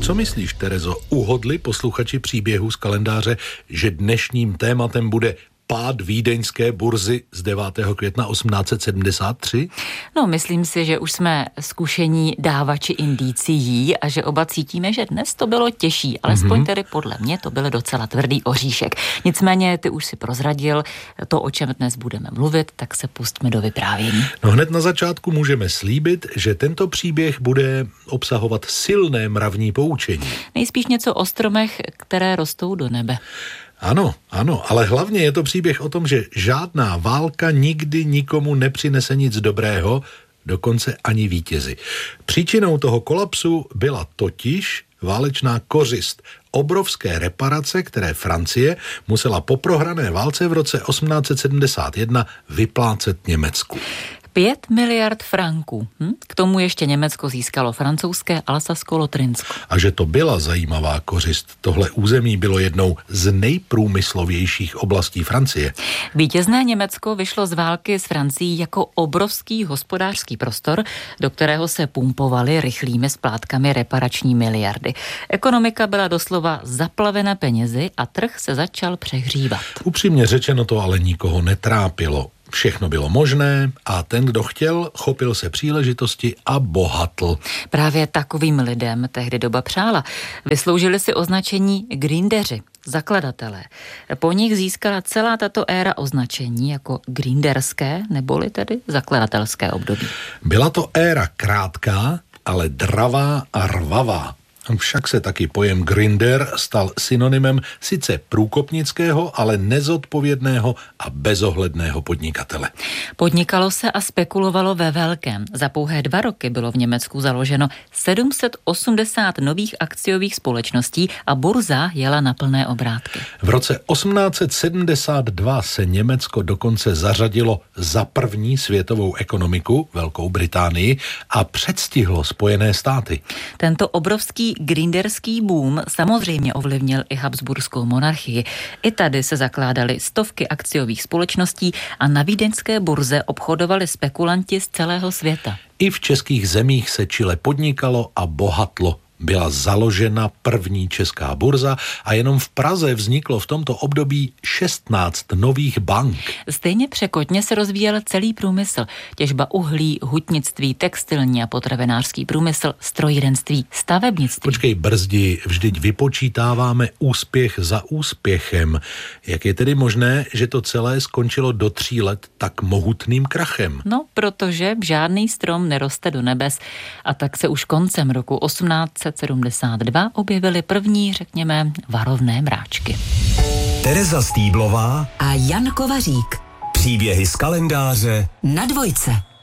Co myslíš, Terezo, uhodli posluchači příběhu z kalendáře, že dnešním tématem bude pád vídeňské burzy z 9. května 1873? No, myslím si, že už jsme zkušení dávači indicií a že oba cítíme, že dnes to bylo těžší, alespoň tedy podle mě to byl docela tvrdý oříšek. Nicméně ty už si prozradil to, o čem dnes budeme mluvit, tak se pustíme do vyprávění. No hned na začátku můžeme slíbit, že tento příběh bude obsahovat silné mravní poučení. Nejspíš něco o stromech, které rostou do nebe. Ano, ale hlavně je to příběh o tom, že žádná válka nikdy nikomu nepřinese nic dobrého, dokonce ani vítězi. Příčinou toho kolapsu byla totiž válečná kořist, obrovské reparace, které Francie musela po prohrané válce v roce 1871 vyplácet Německu. 5 miliard franků. K tomu ještě Německo získalo francouzské Alsasko-Lotrinsko. A že to byla zajímavá kořist. Tohle území bylo jednou z nejprůmyslovějších oblastí Francie. Vítězné Německo vyšlo z války s Francií jako obrovský hospodářský prostor, do kterého se pumpovaly rychlými splátkami reparační miliardy. Ekonomika byla doslova zaplavena penězi a trh se začal přehřívat. Upřímně řečeno to ale nikoho netrápilo. Všechno bylo možné a ten, kdo chtěl, chopil se příležitosti a bohatl. Právě takovým lidem tehdy doba přála. Vysloužili si označení gründeři, zakladatelé. Po nich získala celá tato éra označení jako gründerské, neboli tedy zakladatelské období. Byla to éra krátká, ale dravá a rvavá. Však se taky pojem gründer stal synonymem sice průkopnického, ale nezodpovědného a bezohledného podnikatele. Podnikalo se a spekulovalo ve velkém. Za pouhé 2 roky bylo v Německu založeno 780 nových akciových společností a burza jela na plné obrátky. V roce 1872 se Německo dokonce zařadilo za první světovou ekonomiku, Velkou Británii, a předstihlo Spojené státy. Tento obrovský gründerský boom samozřejmě ovlivnil i Habsburskou monarchii. I tady se zakládaly stovky akciových společností a na vídeňské burze obchodovali spekulanti z celého světa. I v českých zemích se čile podnikalo a bohatlo. Byla založena první česká burza a jenom v Praze vzniklo v tomto období 16 nových bank. Stejně překotně se rozvíjel celý průmysl. Těžba uhlí, hutnictví, textilní a potravinářský průmysl, strojírenství, stavebnictví. Počkej, brzdi, vždyť vypočítáváme úspěch za úspěchem. Jak je tedy možné, že to celé skončilo do 3 let tak mohutným krachem? No, protože žádný strom neroste do nebes a tak se už koncem roku 1872 objevily první, řekněme, varovné mráčky. Tereza Stýblová a Jan Kovařík. Příběhy z kalendáře Na Dvojce.